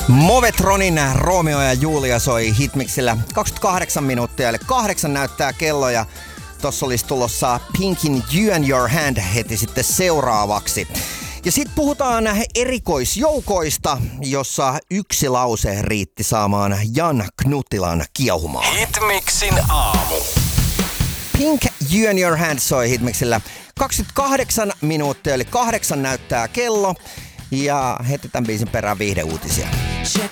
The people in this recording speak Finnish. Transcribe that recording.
Movetronin Romeo ja Julia soi Hitmixillä 28 minuuttia, eli 8 näyttää kello ja tossa olisi tulossa Pinkin You and Your Hand heti sitten seuraavaksi. Ja sit puhutaan erikoisjoukoista, jossa yksi lause riitti saamaan Jan Knuttilan kiehumaan. Hitmixin aamu. Pink You and Your Hand soi Hitmixillä 28 minuuttia, eli 8 näyttää kello. Ja heti tämän biisin perään viihdeuutisia.